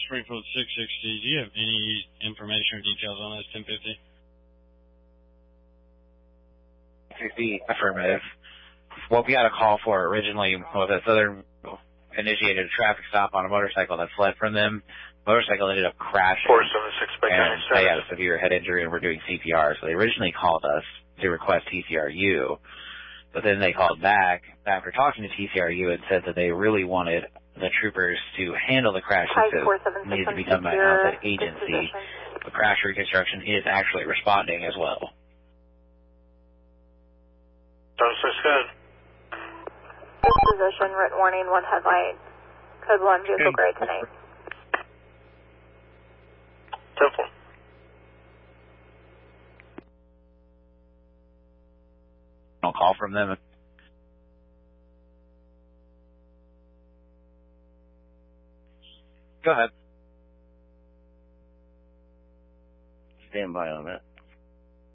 Osprey for 660. Do you have any information or details on this 1050? 60, affirmative. What we got a call for originally was that Southern initiated a traffic stop on a motorcycle that fled from them. Motorcycle ended up crashing. 476 by and they had a severe head injury and we're doing CPR. So they originally called us to request TCRU, but then they called back after talking to TCRU and said that they really wanted the troopers to handle the crash since it needed to be done by an outside agency. The crash reconstruction is actually responding as well. Sounds good. Disposition, written warning, 1 headlight, code 1, vehicle gray 10-8. Simple. No call from them. Go ahead. Stand by on that.